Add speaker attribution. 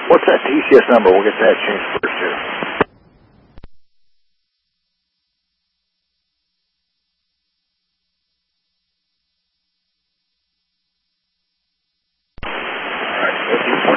Speaker 1: What's that TCS number? We'll get that changed first.